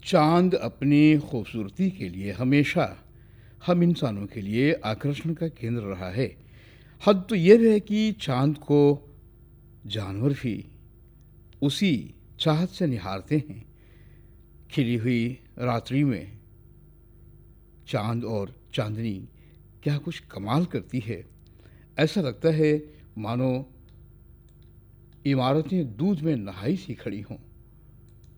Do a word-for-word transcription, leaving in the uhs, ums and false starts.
चाँद अपनी खूबसूरती के लिए हमेशा हम इंसानों के लिए आकर्षण का केंद्र रहा है। हद तो ये है कि चाँद को जानवर भी उसी चाहत से निहारते हैं। खिली हुई रात्रि में चाँद और चाँदनी क्या कुछ कमाल करती है। ऐसा लगता है मानो इमारतें दूध में नहाई सी खड़ी हों।